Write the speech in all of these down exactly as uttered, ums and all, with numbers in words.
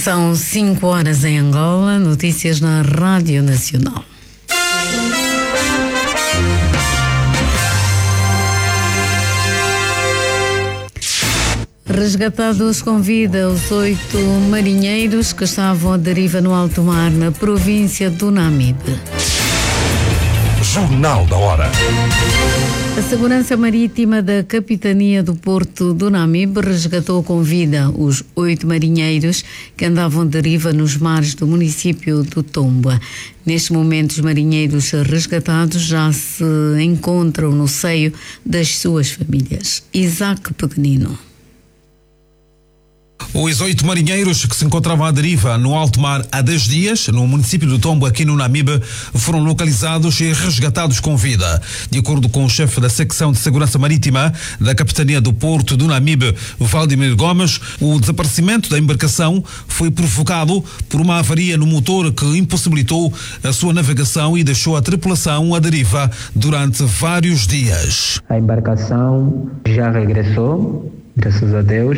São cinco horas em Angola, notícias na Rádio Nacional. Resgatados com vida os oito marinheiros que estavam à deriva no alto mar na província do Namibe. Jornal da Hora. A Segurança Marítima da Capitania do Porto do Namibe resgatou com vida os oito marinheiros que andavam à deriva nos mares do município do Tomboa. Neste momento, os marinheiros resgatados já se encontram no seio das suas famílias. Isaac Pequenino. Os oito marinheiros que se encontravam à deriva no alto mar há dez dias, no município do Tombo, aqui no Namibe, foram localizados e resgatados com vida. De acordo com o chefe da secção de segurança marítima da Capitania do Porto do Namibe, Vladimir Gomes, o desaparecimento da embarcação foi provocado por uma avaria no motor que impossibilitou a sua navegação e deixou a tripulação à deriva durante vários dias. A embarcação já regressou, graças a Deus,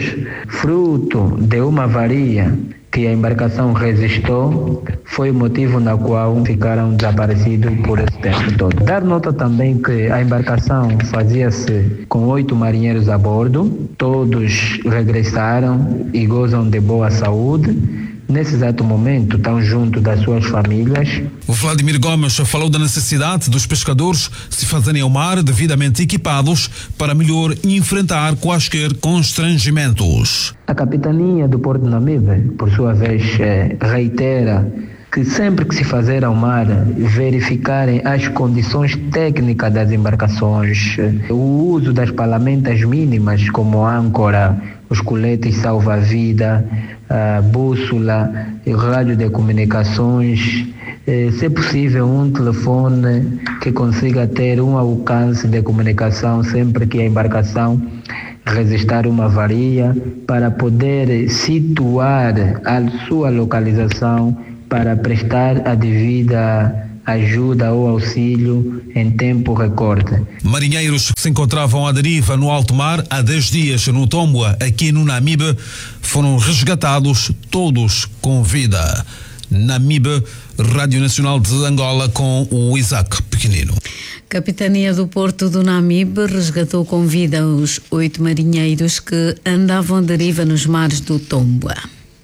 fruto de uma avaria que a embarcação resistiu, foi o motivo na qual ficaram desaparecidos por esse tempo todo. Dar nota também que a embarcação fazia-se com oito marinheiros a bordo, todos regressaram e gozam de boa saúde. Nesse exato momento, estão junto das suas famílias. O Vladimir Gomes falou da necessidade dos pescadores se fazerem ao mar devidamente equipados para melhor enfrentar quaisquer constrangimentos. A Capitania do Porto do Namibe, por sua vez, reitera que sempre que se fazer ao mar, verificarem as condições técnicas das embarcações, o uso das palamentas mínimas como âncora, os coletes salva-vida, a bússola, o rádio de comunicações, se possível um telefone que consiga ter um alcance de comunicação sempre que a embarcação resistir uma avaria, para poder situar a sua localização para prestar a devida ajuda ou auxílio em tempo recorde. Marinheiros que se encontravam à deriva no alto mar há dez dias no Tomboa, aqui no Namibe, foram resgatados todos com vida. Namibe, Rádio Nacional de Angola, com o Isaac Pequenino. Capitania do Porto do Namibe resgatou com vida os oito marinheiros que andavam à deriva nos mares do Tomboa.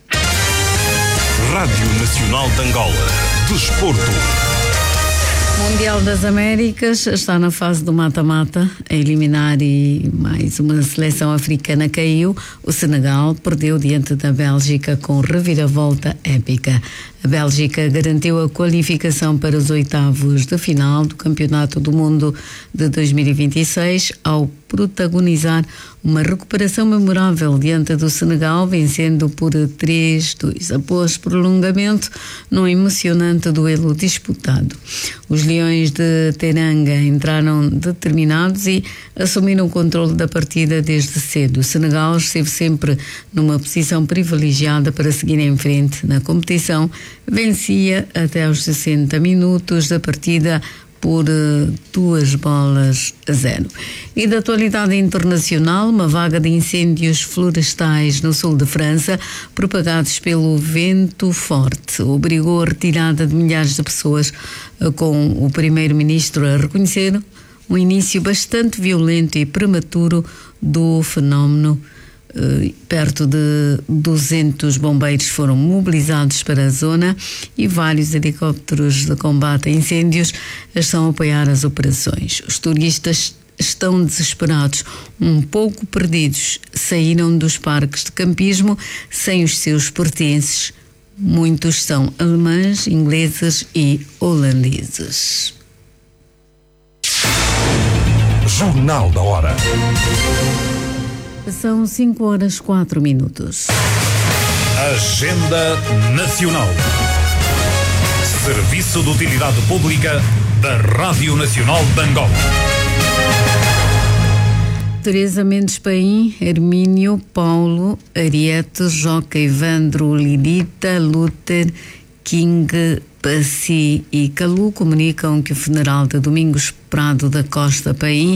Rádio Nacional de Angola. Desporto. Mundial das Américas está na fase do mata-mata, a eliminar e mais uma seleção africana caiu. O Senegal perdeu diante da Bélgica com reviravolta épica. A Bélgica garantiu a qualificação para os oitavos de final do Campeonato do Mundo de dois mil e vinte e seis ao protagonizar uma recuperação memorável diante do Senegal, vencendo por três a dois, após prolongamento num emocionante duelo disputado. Os Leões de Teranga entraram determinados e assumiram o controle da partida desde cedo. O Senegal esteve sempre numa posição privilegiada para seguir em frente na competição. Vencia até aos sessenta minutos da partida por uh, duas bolas a zero. E da atualidade internacional, uma vaga de incêndios florestais no sul de França, propagados pelo vento forte, obrigou a retirada de milhares de pessoas, uh, com o primeiro-ministro a reconhecer um início bastante violento e prematuro do fenómeno. Uh, perto de duzentos bombeiros foram mobilizados para a zona e vários helicópteros de combate a incêndios estão a apoiar as operações. Os turistas estão desesperados, um pouco perdidos. Saíram dos parques de campismo sem os seus pertences. Muitos são alemães, ingleses e holandeses. Jornal da Hora. São cinco horas quatro minutos. Agenda Nacional. Serviço de Utilidade Pública da Rádio Nacional de Angola. Teresa Mendes Paim, Hermínio, Paulo, Ariete, Joca, Evandro, Lidita, Luther, King, Passi e Calu comunicam que o funeral de Domingos Prado da Costa Paim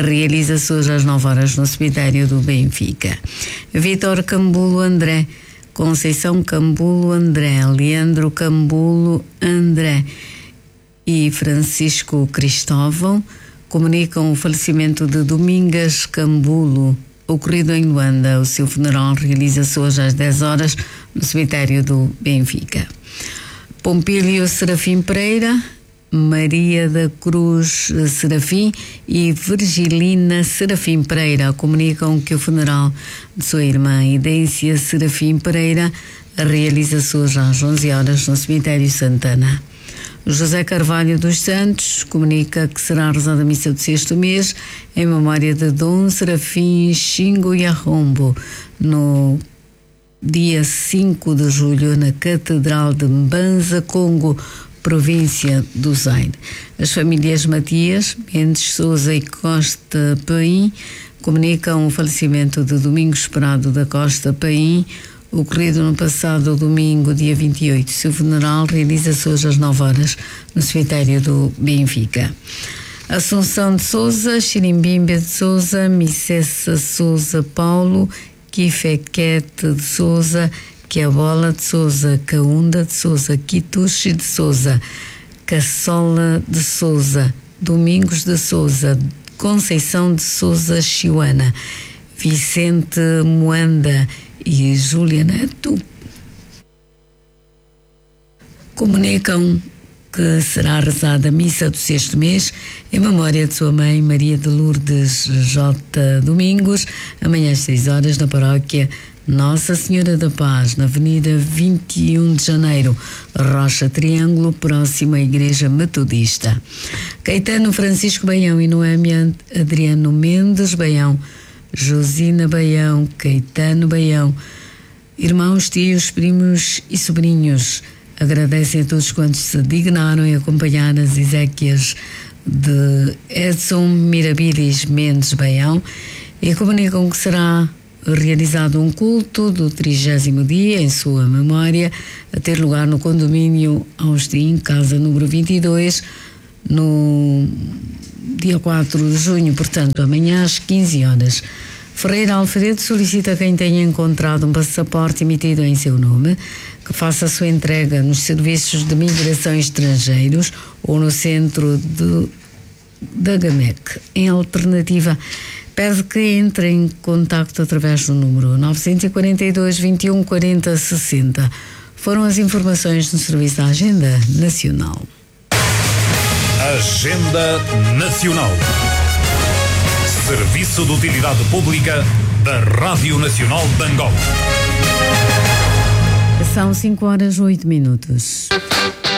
realiza-se hoje às nove horas no cemitério do Benfica. Vítor Cambulo André Conceição Cambulo André, Leandro Cambulo André e Francisco Cristóvão comunicam o falecimento de Domingas Cambulo, ocorrido em Luanda. O seu funeral realiza-se hoje às dez horas no cemitério do Benfica. Pompílio Serafim Pereira, Maria da Cruz Serafim e Virgilina Serafim Pereira comunicam que o funeral de sua irmã Idência Serafim Pereira realiza-se hoje às onze horas no cemitério Santana. José Carvalho dos Santos comunica que será rezada a missa do sexto mês em memória de Dom Serafim Xingo Yarrombo no dia cinco de julho na Catedral de Mbanza, Congo, província do Zaire. As famílias Matias, Mendes Souza e Costa Paim comunicam o falecimento de Domingos Prado da Costa Paim, ocorrido no passado domingo, dia vinte e oito. Seu funeral realiza-se hoje às nove horas no cemitério do Benfica. Assunção de Souza, Xirimbimbe de Souza, Micessa Souza Paulo, Kifequete de Souza, Quiabola de Souza, Caunda de Souza, Quituxi de Souza, Caçola de Souza, Domingos de Souza, Conceição de Souza Chiuana, Vicente Moanda e Júlia Neto comunicam que será rezada a missa do sexto mês em memória de sua mãe Maria de Lourdes J. Domingos, amanhã às seis horas na paróquia Nossa Senhora da Paz, na Avenida vinte e um de janeiro, Rocha Triângulo, próxima à Igreja Metodista. Caetano Francisco Baião e Noémia Adriano Mendes Baião, Josina Baião, Caetano Baião, irmãos, tios, primos e sobrinhos, agradecem a todos quantos se dignaram em acompanhar as exéquias de Edson Mirabilis Mendes Baião e comunicam que será realizado um culto do trigésimo dia em sua memória, a ter lugar no condomínio Austin, casa número vinte e dois, no dia quatro de junho, portanto, amanhã às quinze horas. Ferreira Alfredo solicita a quem tenha encontrado um passaporte emitido em seu nome que faça a sua entrega nos serviços de migração estrangeiros ou no centro de, da GAMEC. Em alternativa, pede que entre em contacto através do número nove quatro dois, vinte e um, quarenta, sessenta. Foram as informações no serviço da Agenda Nacional. Agenda Nacional. Serviço de Utilidade Pública da Rádio Nacional de Angola. São cinco horas e oito minutos.